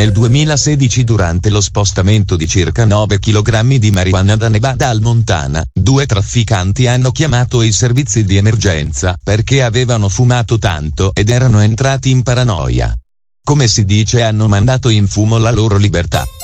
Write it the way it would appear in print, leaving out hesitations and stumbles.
Nel 2016, durante lo spostamento di circa 9 kg di marijuana da Nevada al Montana, 2 trafficanti hanno chiamato i servizi di emergenza perché avevano fumato tanto ed erano entrati in paranoia. Come si dice, hanno mandato in fumo la loro libertà.